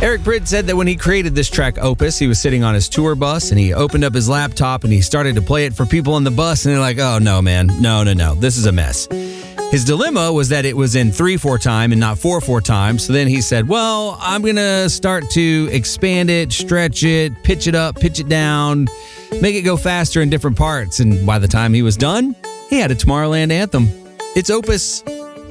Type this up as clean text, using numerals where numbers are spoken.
Eric Prydz said that when he created this track Opus, he was sitting on his tour bus and he opened up his laptop and he started to play it for people on the bus, and they're like, oh no, man, no, this is a mess. His dilemma was that it was in 3/4 time and not 4/4 time. So then he said, well, I'm going to start to expand it, stretch it, pitch it up, pitch it down, make it go faster in different parts. And by the time he was done, he had a Tomorrowland anthem. It's Opus